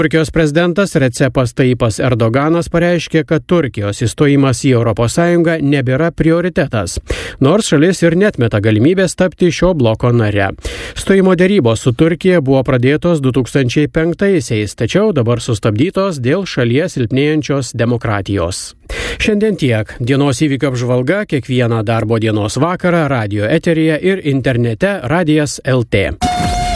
Turkijos prezidentas Recepas Tayyipas Erdoganas pareiškė, kad Turkijos įstojimas į ES nebėra prioritetas, nors šalis ir netmeta galimybės tapti šio bloko nare. Stojimo derybos su Turkija buvo pradėtos 2005-aisiais, tačiau dabar sustabdytos dėl šalies silpnėjančios demokratijos. Šiandien tiek. Dienos įvykių apžvalga kiekvieną darbo dienos vakarą radijo eteryje ir internete Radijas LT.